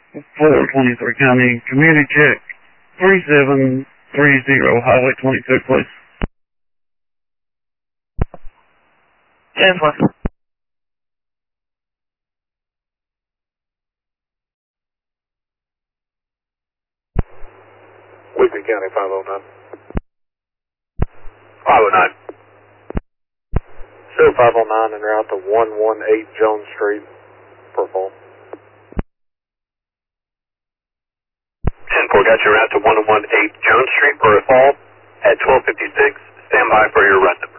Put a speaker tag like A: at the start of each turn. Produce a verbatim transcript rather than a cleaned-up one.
A: four twenty-three County, community check three seven three zero, Highway twenty-two, please.
B: ten four.
C: Whitby County, five oh nine. five oh nine. Show five oh nine and route to one one eight Jones Street, per fall.
D: ten four, got your route to one one eight Jones Street, per fall, at twelve fifty-six. Stand by for your run.